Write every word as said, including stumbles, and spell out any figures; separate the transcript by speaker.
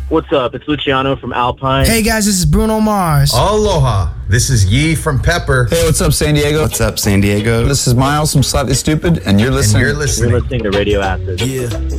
Speaker 1: What's up? It's Luciano from Alpine.
Speaker 2: Hey guys, this is Bruno Mars.
Speaker 3: Aloha. This is Yee from Pepper.
Speaker 4: Hey, what's up, San Diego?
Speaker 5: What's up, San Diego?
Speaker 4: This is Miles from Slightly Stupid, and you're listening.
Speaker 3: And you're listening.
Speaker 1: You're listening to Radio Acid.
Speaker 5: Yeah.